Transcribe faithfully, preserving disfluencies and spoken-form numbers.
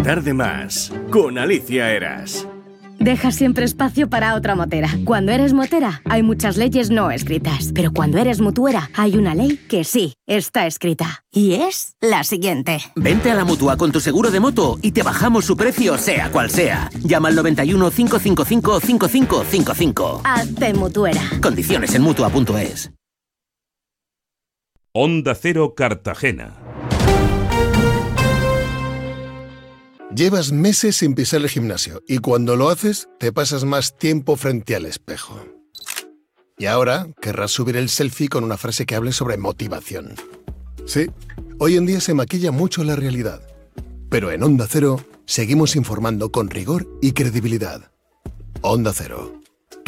Disfrutar de más con Alicia Eras. Deja siempre espacio para otra motera. Cuando eres motera, hay muchas leyes no escritas. Pero cuando eres mutuera, hay una ley que sí está escrita. Y es la siguiente. Vente a la Mutua con tu seguro de moto y te bajamos su precio sea cual sea. Llama al noventa y uno, cinco cinco cinco, cinco cinco cinco cinco. Hazte mutuera. Condiciones en mutua punto es. Onda Cero Cartagena. Llevas meses sin pisar el gimnasio y cuando lo haces te pasas más tiempo frente al espejo. Y ahora querrás subir el selfie con una frase que hable sobre motivación. Sí, hoy en día se maquilla mucho la realidad. Pero en Onda Cero seguimos informando con rigor y credibilidad. Onda Cero,